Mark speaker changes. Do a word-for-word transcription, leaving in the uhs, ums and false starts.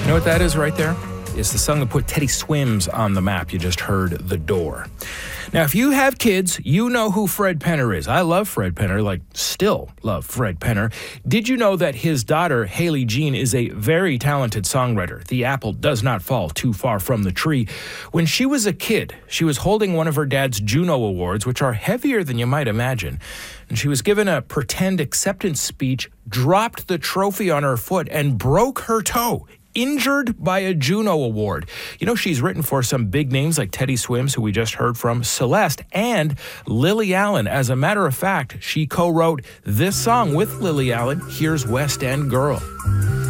Speaker 1: You know what that is right there? It's the song that put Teddy Swims on the map. You just heard The Door. Now, if you have kids, you know who Fred Penner is. I love Fred Penner, like still love Fred Penner. Did you know that his daughter, Haley Jean, is a very talented songwriter? The apple does not fall too far from the tree. When she was a kid, she was holding one of her dad's Juno Awards, which are heavier than you might imagine. And she was given a pretend acceptance speech, dropped the trophy on her foot, and broke her toe. Injured by a Juno Award. You know, she's written for some big names like Teddy Swims, who we just heard from, Celeste, and Lily Allen. As a matter of fact, she co-wrote this song with Lily Allen. Here's West End Girl.